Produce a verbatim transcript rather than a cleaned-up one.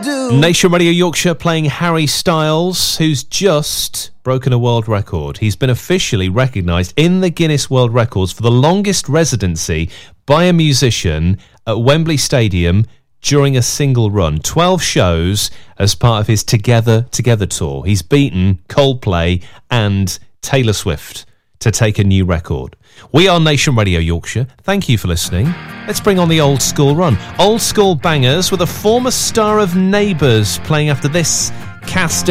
do. Nation Radio Yorkshire playing Harry Styles, who's just broken a world record. He's been officially recognised in the Guinness World Records for the longest residency by a musician at Wembley Stadium during a single run. twelve shows as part of his Together Together tour. He's beaten Coldplay and Taylor Swift to take a new record. We are Nation Radio Yorkshire. Thank you for listening. Let's bring on the old school run. Old school bangers with a former star of Neighbours playing after this cast